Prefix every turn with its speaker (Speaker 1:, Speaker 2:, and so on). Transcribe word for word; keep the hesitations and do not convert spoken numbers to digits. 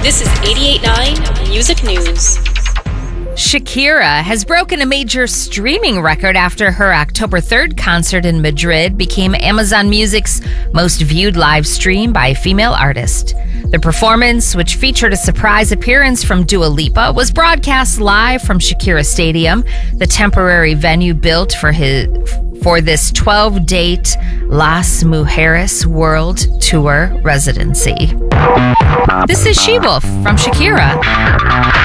Speaker 1: This is eighty-eight point nine Music News.
Speaker 2: Shakira has broken a major streaming record after her October third concert in Madrid became Amazon Music's most viewed live stream by a female artist. The performance, which featured a surprise appearance from Dua Lipa, was broadcast live from Shakira Stadium, the temporary venue built for his for this twelve-date Las Mujeres World Tour residency. This is She Wolf from Shakira.